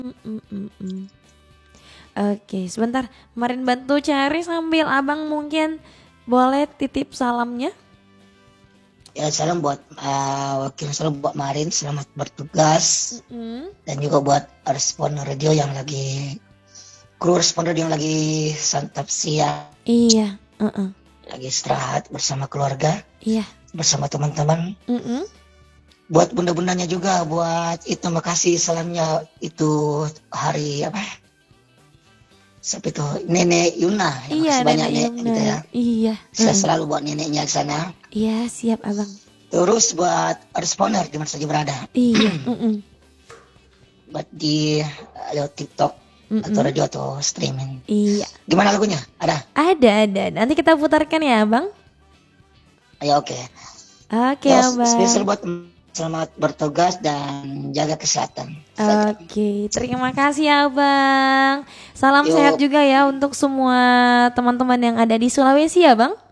Mm, mm, mm, mm. Oke, sebentar. Kemarin bantu cari sambil abang mungkin boleh titip salamnya. Ya salam buat wakil salam buat Marin, selamat bertugas. Mm-mm. Dan juga buat respon radio yang lagi, kru respon radio yang lagi santap siang, Iya, uh-uh. lagi istirahat bersama keluarga, Iya. bersama teman-teman. Mm-mm. Buat bunda-bundanya juga, buat itu makasih salamnya itu hari apa? Siapa itu? Nenek Yuna. Ya, Iya, makasih banyak Nenek Nek Yumna. gitu ya. Iya. Saya selalu buat neneknya di sana. Iya, siap abang. Terus buat responer di mana saja berada. Iya. Mm-mm. Buat di lewat TikTok Mm-mm. atau radio atau streaming. Iya. Gimana lagunya? Ada? Ada. Nanti kita putarkan ya abang. Ayo oke. Oke Ya, abang. spesial buat selamat bertugas dan jaga kesehatan. Oke, terima kasih abang. Salam Yuk. sehat juga ya untuk semua teman-teman yang ada di Sulawesi ya bang.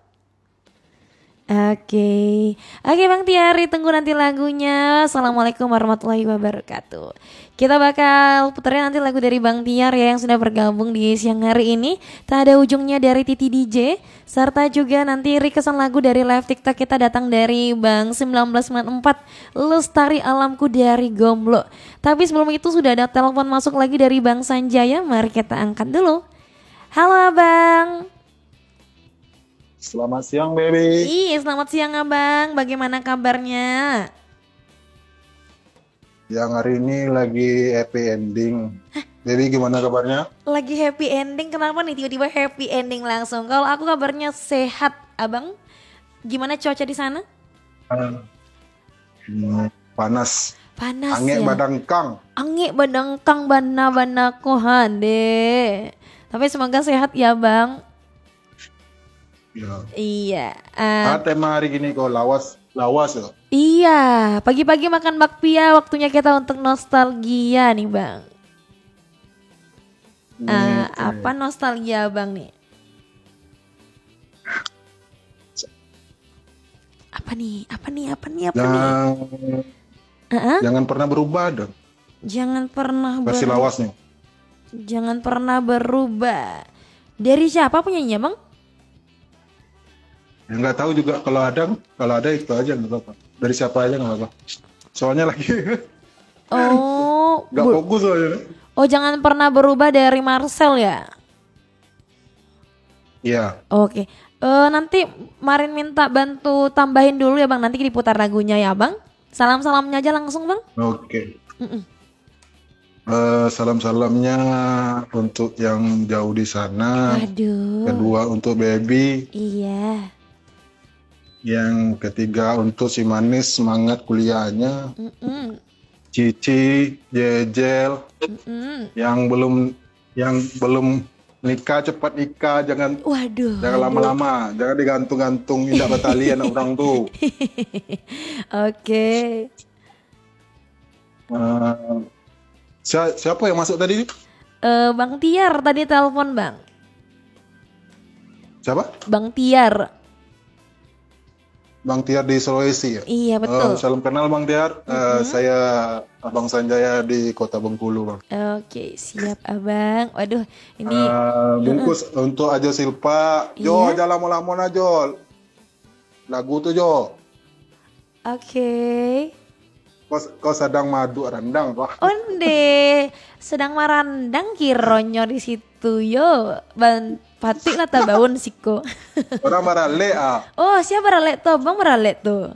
Oke, Bang Tiari, tunggu nanti lagunya. Assalamualaikum warahmatullahi wabarakatuh. Kita bakal puterin nanti lagu dari Bang Tiar ya yang sudah bergabung di siang hari ini. Tak ada ujungnya dari Titi DJ. Serta juga nanti requestan lagu dari live TikTok kita datang dari Bang 1994, Lestari Alamku dari Gomblo. Tapi sebelum itu sudah ada telepon masuk lagi dari Bang Sanjaya. Mari kita angkat dulu. Halo abang. Selamat siang, baby. Iya, selamat siang abang. Bagaimana kabarnya? Yang hari ini lagi happy ending. Baby, gimana kabarnya? Lagi happy ending, kenapa nih tiba-tiba happy ending langsung? Kalau aku kabarnya sehat, abang. Gimana cuaca di sana? Panas. Panas Angin ya. badangkang. Angin badangkang bana-bana kohande. Tapi semoga sehat ya bang. Ya. Iya. Tema hari gini kok lawas ya. Iya, pagi-pagi makan bakpia, waktunya kita untuk nostalgia nih bang. Apa nostalgia bang nih? Apa nih? Jangan pernah berubah dong. Jangan pernah Versi lawasnya. Jangan pernah berubah. Dari siapa penyanyinya bang? Ya nggak tahu juga, kalau ada itu aja nggak apa-apa. Dari siapa aja nggak apa-apa. Soalnya lagi nggak fokus soalnya. Oh, jangan pernah berubah dari Marcel ya? Iya. Oke. Nanti Marin minta bantu tambahin dulu ya bang. Nanti diputar lagunya ya bang. Salam-salamnya aja langsung bang. Oke. Salam-salamnya untuk yang jauh di sana. Aduh. Kedua untuk baby. Iya. Yang ketiga untuk si Manis, semangat kuliahnya. Cici, Jejel, yang belum nikah cepat nikah, jangan lama-lama, jangan digantung-gantung indah batali anak orang tuh. Oke. Siapa yang masuk tadi? Bang Tiar tadi telepon bang. Siapa? Bang Tiar. Bang Tiar di Sulawesi ya? Iya betul. Salam kenal Bang Tiar. Saya Abang Sanjaya di Kota Bengkulu Bang. Oke, siap abang. Waduh ini bungkus untuk Ajo Silpa. Jo, aja lama-lama Jo. Lagu tuh Jo. Oke. Kau sedang madu rendang Pak? Onde sedang marandang kironyo di situ yo. Pati lah tabaun siko. Orang marale Oh, siapa marale tuh? Bang marale tuh.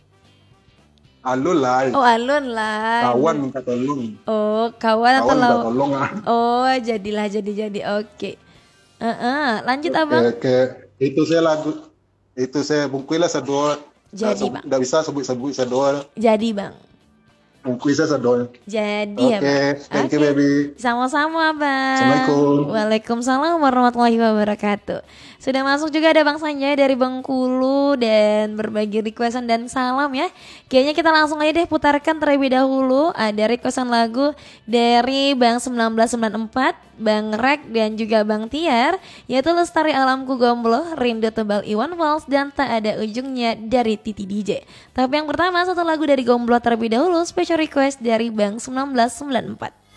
Alun lah. Oh, alun lah. Kawan minta tolong. Oh, kawan atau minta tolong Oh, jadi. Oke. Lanjut abang. Oke. Itu saya bungkui lah sedor. Jadi bang. Nggak bisa sebut sedor. Jadi bang. Bungkui saya sedor. Jadi ya bang. Thank you baby. Sama-sama bang. Assalamualaikum. Waalaikumsalam warahmatullahi wabarakatuh. Sudah masuk juga ada Bang Sanjay dari Bengkulu dan berbagi requestan dan salam ya. Kayaknya kita langsung aja deh putarkan terlebih dahulu. Ada requestan lagu dari Bang 1994, Bang Rek dan juga Bang Tiar, yaitu Lestari Alamku Gomblo, Rindu Tebal Iwan Fals, dan Tak Ada Ujungnya dari Titi DJ. Tapi yang pertama satu lagu dari Gomblo terlebih dahulu, special request dari Bang 1994.